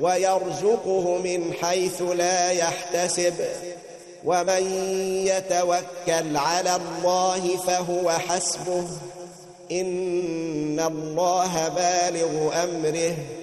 ويرزقه من حيث لا يحتسب ومن يتوكل على الله فهو حسبه إن الله بالغ أمره